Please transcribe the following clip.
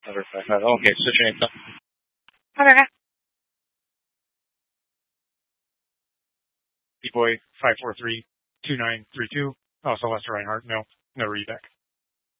Never find out. Okay, switch your name. Okay. D-Boy 543-2932. Oh, Celeste Reinhardt. No read back.